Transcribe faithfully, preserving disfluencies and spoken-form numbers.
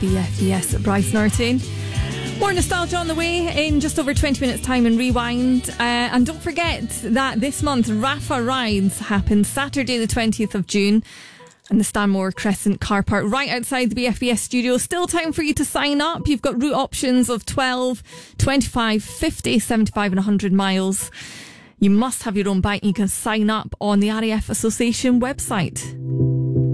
B F E S Bryce Norton. More nostalgia on the way in just over twenty minutes time in Rewind. Uh, and don't forget that this month Rafa Rides happens Saturday the twentieth of June in the Stanmore Crescent car park right outside the B F E S studio. Still time for you to sign up. You've got route options of twelve, twenty-five, fifty, seventy-five and one hundred miles. You must have your own bike. You can sign up on the R A F Association website.